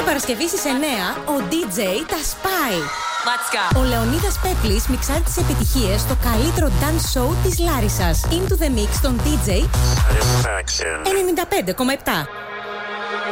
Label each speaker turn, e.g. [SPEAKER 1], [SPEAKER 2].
[SPEAKER 1] Παρασκευή στις 9 ο DJ τα σπάει.
[SPEAKER 2] Let's go.
[SPEAKER 1] Ο Λεωνίδας Πέπλης μιξάρει τις επιτυχίες στο καλύτερο dance show της Λάρισσας. Into the mix των DJ 95,7.